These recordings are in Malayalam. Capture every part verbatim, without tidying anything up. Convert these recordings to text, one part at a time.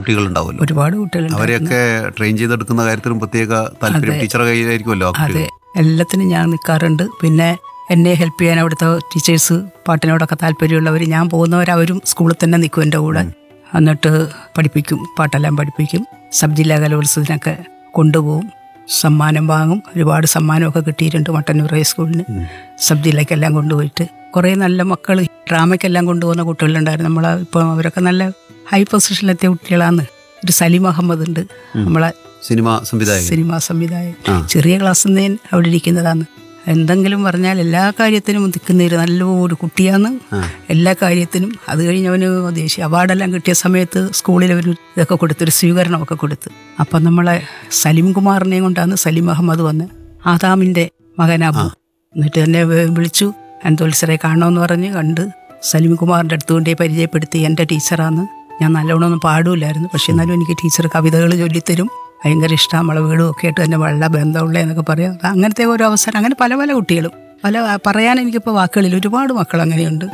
കുട്ടികളുണ്ടാവുമല്ലോ, ഒരുപാട് കുട്ടികളുണ്ട്. അവരെയൊക്കെ ട്രെയിൻ ചെയ്തെടുക്കുന്ന കാര്യത്തിലും പ്രത്യേക താല്പര്യം ടീച്ചറുടെ കയ്യിലായിരിക്കുമല്ലോ. അതെ, എല്ലാത്തിനും ഞാൻ നിൽക്കാറുണ്ട്. പിന്നെ എന്നെ ഹെൽപ്പ് ചെയ്യാൻ അവിടുത്തെ ടീച്ചേഴ്സ്, പാട്ടിനോടൊക്കെ താല്പര്യമുള്ളവർ, ഞാൻ പോകുന്നവരവരും സ്കൂളിൽ തന്നെ നിൽക്കും എൻ്റെ കൂടെ. എന്നിട്ട് പഠിപ്പിക്കും, പാട്ടെല്ലാം പഠിപ്പിക്കും. സബ് ജില്ലാ കലോത്സവത്തിനൊക്കെ കൊണ്ടുപോകും, സമ്മാനം വാങ്ങും. ഒരുപാട് സമ്മാനമൊക്കെ കിട്ടിയിട്ടുണ്ട് മട്ടന്നൂർ ഹൈസ്കൂളിന്. സബ് ജില്ലക്കെല്ലാം കൊണ്ടുപോയിട്ട് കുറേ നല്ല മക്കൾ ഡ്രാമയ്ക്കെല്ലാം കൊണ്ടുപോകുന്ന കുട്ടികളുണ്ടായിരുന്നു. നമ്മളെ ഇപ്പം അവരൊക്കെ നല്ല ഹൈ പൊസിഷനിലെത്തിയ കുട്ടികളാണ്. ഒരു സലീം അഹമ്മദ് ഉണ്ട്, നമ്മളെ സിനിമാ സംവിധായകൻ സിനിമാ സംവിധായകൻ. ചെറിയ ക്ലാസ്സിൽ നിന്ന് അവിടെ ഇരിക്കുന്നതാണ്. എന്തെങ്കിലും പറഞ്ഞാൽ എല്ലാ കാര്യത്തിനും നിൽക്കുന്ന ഒരു നല്ലൊരു കുട്ടിയാണ്, എല്ലാ കാര്യത്തിനും. അത് കഴിഞ്ഞ് അവന് ദേശീയ അവാർഡെല്ലാം കിട്ടിയ സമയത്ത് സ്കൂളിൽ അവർ ഇതൊക്കെ കൊടുത്തൊരു സ്വീകരണമൊക്കെ കൊടുത്ത്. അപ്പം നമ്മളെ സലീം കുമാറിനെയും കൊണ്ടാണ് സലീം അഹമ്മദ് വന്ന്, ആദാമിൻ്റെ മകനാബു. എന്നിട്ട് എന്നെ വിളിച്ചു, അൻതോത്സരെ കാണണമെന്ന് പറഞ്ഞ് കണ്ട് സലീം കുമാറിൻ്റെ അടുത്ത് കൊണ്ടേ പരിചയപ്പെടുത്തി. എൻ്റെ ടീച്ചറാണ്. ഞാൻ നല്ലോണമൊന്നും പാടില്ലായിരുന്നു, പക്ഷെ എന്നാലും എനിക്ക് ടീച്ചർ കവിതകൾ ചൊല്ലിത്തരും. ഭയങ്കര ഇഷ്ടം, നമ്മളെ വീടും ഒക്കെ ആയിട്ട് തന്നെ വളരെ ബന്ധമുള്ള എന്നൊക്കെ പറയാം. അങ്ങനത്തെ ഓരോ അവസരം, അങ്ങനെ പല പല കുട്ടികളും, പല പറയാൻ എനിക്കിപ്പോൾ വാക്കുകളിൽ ഒരുപാട് മക്കൾ അങ്ങനെയുണ്ട്.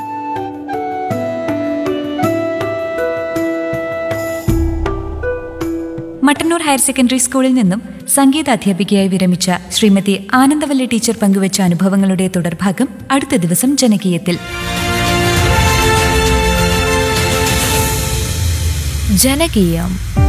മട്ടന്നൂർ ഹയർ സെക്കൻഡറി സ്കൂളിൽ നിന്നും സംഗീത അധ്യാപികയായി വിരമിച്ച ശ്രീമതി ആനന്ദവല്ലി ടീച്ചർ പങ്കുവച്ച അനുഭവങ്ങളുടെ തുടർഭാഗം അടുത്ത ദിവസം ജനകീയത്തിൽ. ജനകീയം.